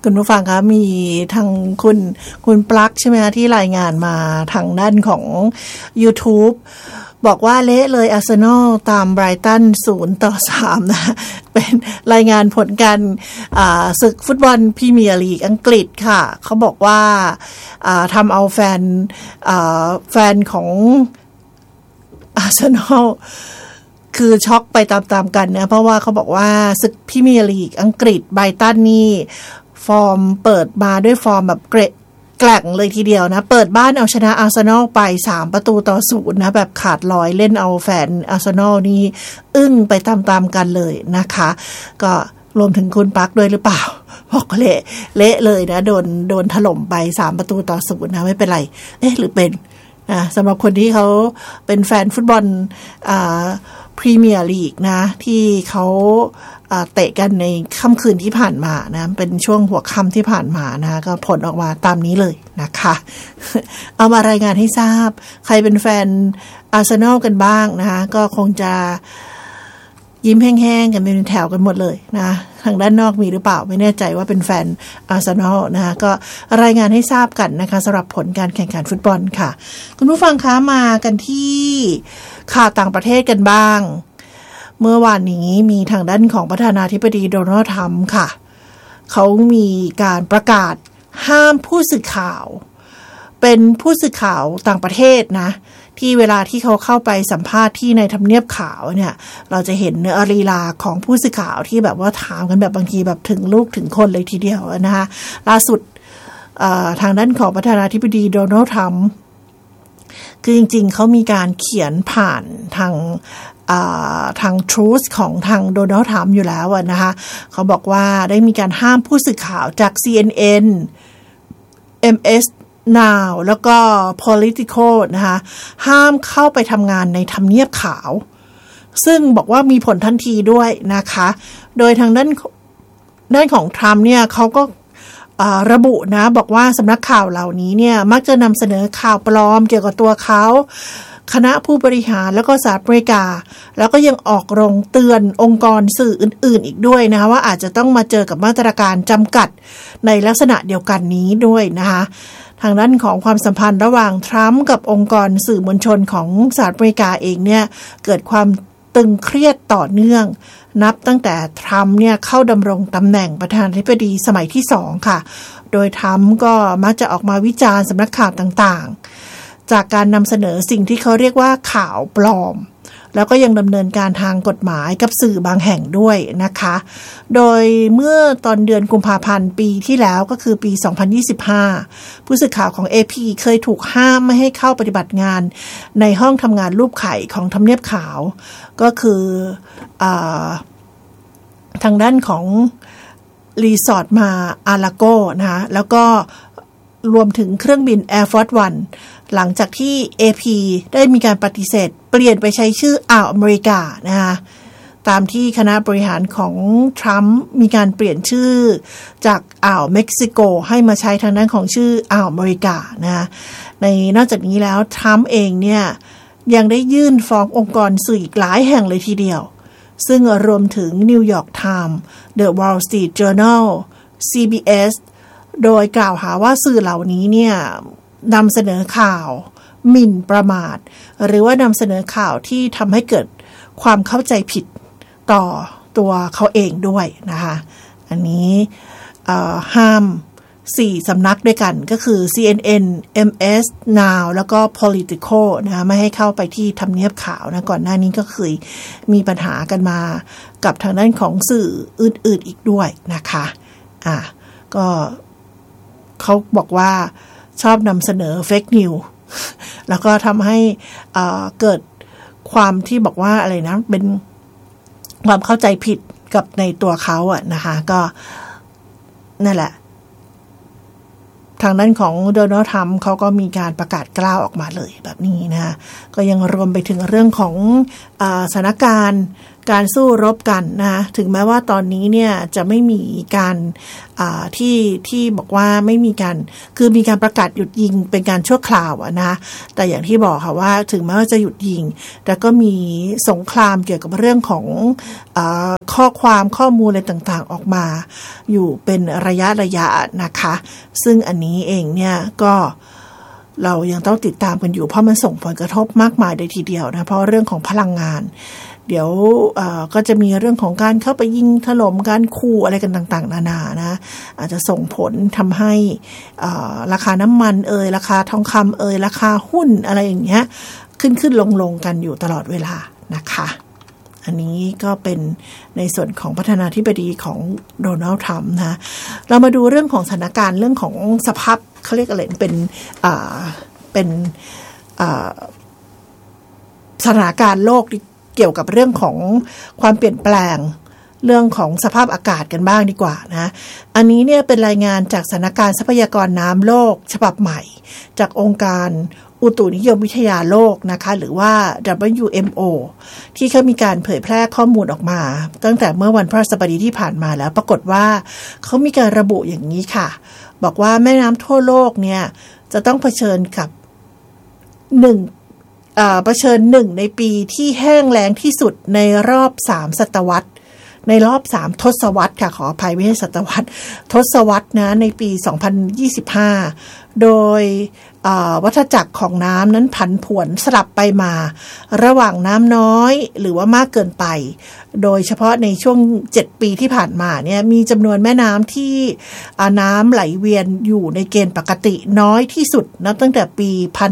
คุณผู้ฟังคะมีทางคุณปลั๊กใช่ไหมคะที่รายงานมาทางด้านของ YouTube บอกว่าเละเลยอาร์เซนอลตามไบรตัน0-3นะเป็นรายงานผลการศึกฟุตบอลพรีเมียร์ลีกอังกฤษค่ะเขาบอกว่าทำเอาแฟนของอาร์เซนอลคือช็อกไปตามๆกันนะเพราะว่าเขาบอกว่าศึกพรีเมียร์ลีกอังกฤษไบรตันนี่ฟอร์มเปิดมาด้วยฟอร์มแบบแกร่งเลยทีเดียวนะเปิดบ้านเอาชนะอาร์เซนอลไป3-0นะแบบขาดลอยเล่นเอาแฟนอาร์เซนอลนี่อึ้งไปตามๆกันเลยนะคะก็รวมถึงคุณปักด้วยหรือเปล่าบอกเละเลยนะโดนถล่มไป3-0นะไม่เป็นไรหรือเป็นสำหรับคนที่เขาเป็นแฟนฟุตบอลพรีเมียร์ลีกนะที่เขาเตะกันในค่ำคืนที่ผ่านมานะเป็นช่วงหัวค่ำที่ผ่านมานะก็ผลออกมาตามนี้เลยนะคะเอามารายงานให้ทราบใครเป็นแฟนอาร์เซนอลกันบ้างนะคะก็คงจะยิ้มแห้งๆกันเป็นแถวกันหมดเลยนะทางด้านนอกมีหรือเปล่าไม่แน่ใจว่าเป็นแฟนอาร์เซนอลนะคะก็รายงานให้ทราบกันนะคะสำหรับผลการแข่งขันฟุตบอลค่ะคุณผู้ฟังคะมากันที่ข่าวต่างประเทศกันบ้างเมื่อวานนี้มีทางด้านของประธานาธิบดีโดนัลด์ทรัมป์ค่ะเขามีการประกาศห้ามผู้สื่อข่าวเป็นผู้สื่อข่าวต่างประเทศนะที่เวลาที่เขาเข้าไปสัมภาษณ์ที่ในทำเนียบขาวเนี่ยเราจะเห็นเนื้อลีลาของผู้สื่อข่าวที่แบบว่าถามกันแบบบางทีแบบถึงลูกถึงคนเลยทีเดียวนะคะล่าสุดทางด้านของประธานาธิบดีโดนัลด์ทรัมป์คือจริงๆเขามีการเขียนผ่านทางTruth ของทางโดนัลด์ทรัมป์อยู่แล้วนะคะเขาบอกว่าได้มีการห้ามผู้สื่อข่าวจาก CNN MS Now แล้วก็ Politico นะคะห้ามเข้าไปทำงานในทำเนียบขาวซึ่งบอกว่ามีผลทันทีด้วยนะคะโดยทางด้านของทรัมป์เนี่ยเขาก็ระบุนะบอกว่าสำนักข่าวเหล่านี้เนี่ยมักจะนำเสนอข่าวปลอมเกี่ยวกับตัวเขาคณะผู้บริหารแล้วก็สหรัฐอเมริกาแล้วก็ยังออกโรงเตือนองค์กรสื่ออื่นๆอีกด้วยนะคะว่าอาจจะต้องมาเจอกับมาตรการจำกัดในลักษณะเดียวกันนี้ด้วยนะคะทางด้านของความสัมพันธ์ระหว่างทรัมป์กับองค์กรสื่อมวลชนของสหรัฐอเมริกาเองเนี่ยเกิดความตึงเครียดต่อเนื่องนับตั้งแต่ทรัมป์เนี่ยเข้าดำรงตำแหน่งประธานาธิบดีสมัยที่2ค่ะโดยทรัมป์ก็มักจะออกมาวิจารณ์สำนักข่าวต่างๆจากการนำเสนอสิ่งที่เขาเรียกว่าข่าวปลอมแล้วก็ยังดำเนินการทางกฎหมายกับสื่อบางแห่งด้วยนะคะโดยเมื่อตอนเดือนกุมภาพันธ์ปีที่แล้วก็คือปี2025ผู้สื่อข่าวของ AP เคยถูกห้ามไม่ให้เข้าปฏิบัติงานในห้องทำงานรูปไข่ของทำเนียบขาวก็คือทางด้านของรีสอร์ทมาอาลาโกนะคะแล้วก็รวมถึงเครื่องบิน Air Force One หลังจากที่ AP ได้มีการปฏิเสธเปลี่ยนไปใช้ชื่ออ่าวอเมริกานะคะตามที่คณะบริหารของทรัมป์มีการเปลี่ยนชื่อจากอ่าวเม็กซิโกให้มาใช้ทางด้านของชื่ออ่าวอเมริกานะคะนอกจากนี้แล้วทรัมป์เองเนี่ยยังได้ยื่นฟ้ององค์กรสื่ออีกหลายแห่งเลยทีเดียวซึ่งรวมถึง New York Times, The Wall Street Journal, CBS โดยกล่าวหาว่าสื่อเหล่านี้เนี่ยนำเสนอข่าวหมิ่นประมาทหรือว่านำเสนอข่าวที่ทำให้เกิดความเข้าใจผิดต่อตัวเขาเองด้วยนะคะอันนี้ห้าม4สำนักด้วยกันก็คือ CNN, MS Now แล้วก็ Politico นะคะไม่ให้เข้าไปที่ทำเนียบขาวนะก่อนหน้านี้ก็เคยมีปัญหากันมากับทางด้านของสื่ออื่นๆอีกด้วยนะคะก็เขาบอกว่าชอบนำเสนอ Fake News แล้วก็ทำให้เกิดความที่บอกว่าอะไรนะเป็นความเข้าใจผิดกับในตัวเขาอะนะคะก็นั่นแหละทางด้านของโดนัลด์ทรัมป์เขาก็มีการประกาศกล้าวออกมาเลยแบบนี้นะก็ยังรวมไปถึงเรื่องของสถานการณ์การสู้รบกันนะถึงแม้ว่าตอนนี้เนี่ยจะไม่มีการที่บอกว่าไม่มีการคือมีการประกาศหยุดยิงเป็นการชั่วคราวนะแต่อย่างที่บอกค่ะว่าถึงแม้ว่าจะหยุดยิงแต่ก็มีสงครามเกี่ยวกับเรื่องของข้อมูลอะไรต่างๆออกมาอยู่เป็นระยะนะคะซึ่งอันนี้เองเนี่ยก็เรายังต้องติดตามกันอยู่เพราะมันส่งผลกระทบมากมายเลยทีเดียวนะเพราะเรื่องของพลังงานเดี๋ยวก็จะมีเรื่องของการเข้าไปยิงถล่มการขู่อะไรกันต่างๆนานานะอาจจะส่งผลทำให้ราคาน้ำมันราคาทองคำราคาหุ้นอะไรอย่างเงี้ยขึ้นลงกันอยู่ตลอดเวลานะคะอันนี้ก็เป็นในส่วนของประธานาธิบดีของโดนัลด์ทรัมป์นะเรามาดูเรื่องของสถานการณ์เรื่องของสภาพเขาเรียกอะไรเป็นสถานการณ์โลกเกี่ยวกับเรื่องของความเปลี่ยนแปลงเรื่องของสภาพอากาศกันบ้างดีกว่านะอันนี้เนี่ยเป็นรายงานจากสถานการณ์ทรัพยากรน้ำโลกฉบับใหม่จากองค์การอุตุนิยมวิทยาโลกนะคะหรือว่า WMO ที่เขามีการเผยแพร่ข้อมูลออกมาตั้งแต่เมื่อวันพฤหัสบดีที่ผ่านมาแล้วปรากฏว่าเขามีการระบุอย่างนี้ค่ะบอกว่าแม่น้ำทั่วโลกเนี่ยจะต้องเผชิญกับเผชิญ1ในปีที่แห้งแล้งที่สุดในรอบ3ศตวรรษในรอบ3ทศวรรษค่ะขออภัยไม่ใช่ศตวรรษทศวรรษนะในปี2025โดยวัฏจักรของน้ำนั้นผันผวนสลับไปมาระหว่างน้ำน้อยหรือว่ามากเกินไปโดยเฉพาะในช่วง7ปีที่ผ่านมาเนี่ยมีจำนวนแม่น้ำที่น้ำไหลเวียนอยู่ในเกณฑ์ปกติน้อยที่สุดนับตั้งแต่ปี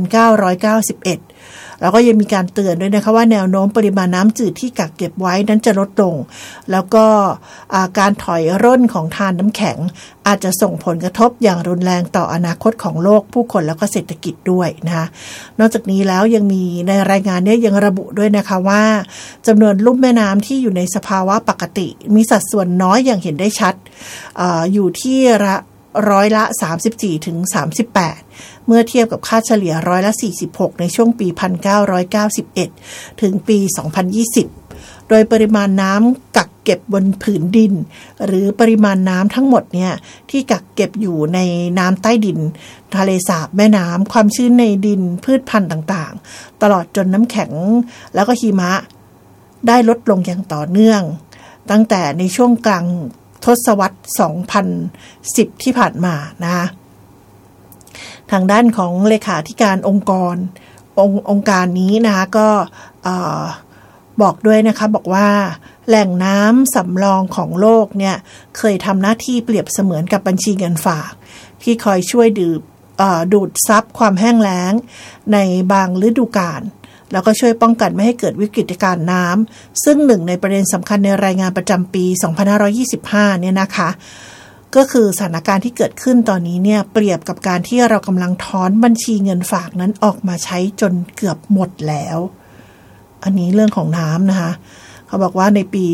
1991แล้วก็ยังมีการเตือนด้วยนะคะว่าแนวโน้มปริมาณน้ำจืดที่กักเก็บไว้นั้นจะลดลงแล้วก็การถอยร่นของทานน้ำแข็งอาจจะส่งผลกระทบอย่างรุนแรงต่ออนาคตของโลกผู้คนแล้วก็เศรษฐกิจด้วยนะคะนอกจากนี้แล้วยังมีในรายงานนี้ยังระบุด้วยนะคะว่าจำนวนลุ่มแม่น้ำที่อยู่ในสภาวะปกติมีสัดส่วนน้อยอย่างเห็นได้ชัดอยู่ที่ร้อยละ34ถึง38เมื่อเทียบกับค่าเฉลี่ยร้อยละ46ในช่วงปี1991ถึงปี2020โดยปริมาณน้ำกักเก็บบนผืนดินหรือปริมาณน้ำทั้งหมดเนี่ยที่กักเก็บอยู่ในน้ำใต้ดินทะเลสาบแม่น้ำความชื้นในดินพืชพันธุ์ต่างๆตลอดจนน้ำแข็งแล้วก็หิมะได้ลดลงอย่างต่อเนื่องตั้งแต่ในช่วงกลางทศวรรษ2010ที่ผ่านมานะทางด้านของเลขาธิการองค์การนี้นะคะก็บอกด้วยนะคะบอกว่าแหล่งน้ำสำรองของโลกเนี่ยเคยทำหน้าที่เปรียบเสมือนกับบัญชีเงินฝากที่คอยช่วยดูดซับความแห้งแล้งในบางฤดูกาลแล้วก็ช่วยป้องกันไม่ให้เกิดวิกฤตการณ์น้ำซึ่งหนึ่งในประเด็นสำคัญในรายงานประจำปี2525เนี่ยนะคะก็คือสถานการณ์ที่เกิดขึ้นตอนนี้เนี่ยเปรียบกับการที่เรากำลังถอนบัญชีเงินฝากนั้นออกมาใช้จนเกือบหมดแล้วอันนี้เรื่องของน้ำนะคะเขาบอกว่าในปี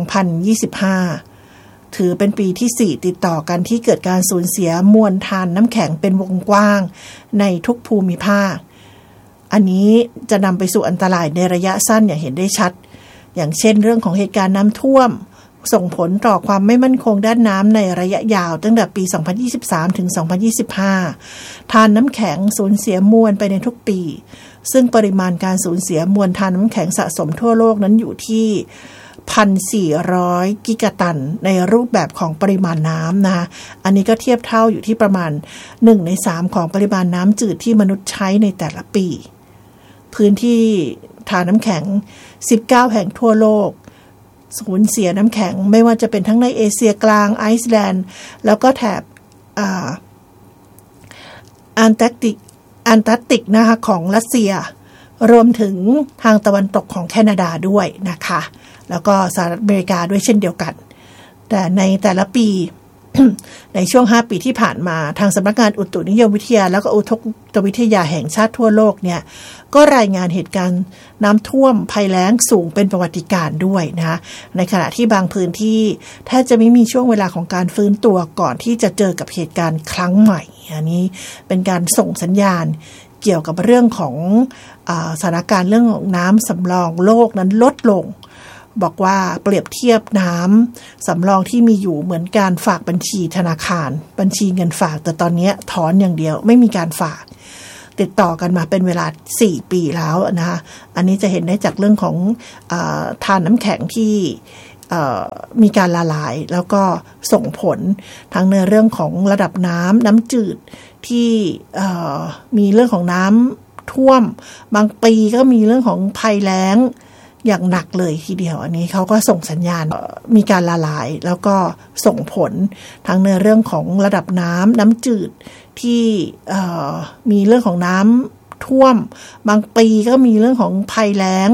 2025ถือเป็นปีที่4ติดต่อกันที่เกิดการสูญเสียมวลทานน้ำแข็งเป็นวงกว้างในทุกภูมิภาคอันนี้จะนำไปสู่อันตรายในระยะสั้นอย่างเห็นได้ชัดอย่างเช่นเรื่องของเหตุการณ์น้ำท่วมส่งผลต่อความไม่มั่นคงด้านน้ำในระยะยาวตั้งแต่ปี2023ถึง2025ทานน้ำแข็งสูญเสียมวลไปในทุกปีซึ่งปริมาณการสูญเสียมวลทานน้ำแข็งสะสมทั่วโลกนั้นอยู่ที่ 1,400 กิกะตันในรูปแบบของปริมาณน้ำนะคะอันนี้ก็เทียบเท่าอยู่ที่ประมาณ1ใน3ของปริมาณน้ำจืดที่มนุษย์ใช้ในแต่ละปีพื้นที่ทานน้ำแข็ง19แห่งทั่วโลกสูญเสียน้ำแข็งไม่ว่าจะเป็นทั้งในเอเชียกลางไอซ์แลนด์แล้วก็แถบแอนตาร์กติกนะคะของรัสเซียรวมถึงทางตะวันตกของแคนาดาด้วยนะคะแล้วก็สหรัฐอเมริกาด้วยเช่นเดียวกันแต่ในแต่ละปี ในช่วง5ปีที่ผ่านมาทางสำนักงานอุตุนิยมวิทยาแล้วก็อุตุวิทยาแห่งชาติทั่วโลกเนี่ยก็รายงานเหตุการณ์น้ำท่วมภัยแล้งสูงเป็นประวัติการณ์ด้วยนะในขณะที่บางพื้นที่แทบจะไม่มีช่วงเวลาของการฟื้นตัวก่อนที่จะเจอกับเหตุการณ์ครั้งใหม่อันนี้เป็นการส่งสัญญาณเกี่ยวกับเรื่องของสถานการณ์เรื่องของน้ำสำรองโลกนั้นลดลงบอกว่าเปรียบเทียบน้ำสำรองที่มีอยู่เหมือนการฝากบัญชีธนาคารบัญชีเงินฝากแต่ตอนนี้ถอนอย่างเดียวไม่มีการฝากติดต่อกันมาเป็นเวลา4 ปีแล้วนะคะอันนี้จะเห็นได้จากเรื่องของทานน้ำแข็งที่มีการละลายแล้วก็ส่งผลทั้งในเรื่องของระดับน้ำจืดที่มีเรื่องของน้ำท่วมบางปีก็มีเรื่องของภัยแล้งอย่างหนักเลยทีเดียวอันนี้เขาก็ส่งสัญญาณมีการละลายแล้วก็ส่งผลทั้งในเรื่องของระดับน้ำจืดที่มีเรื่องของน้ำท่วมบางปีก็มีเรื่องของภัยแล้ง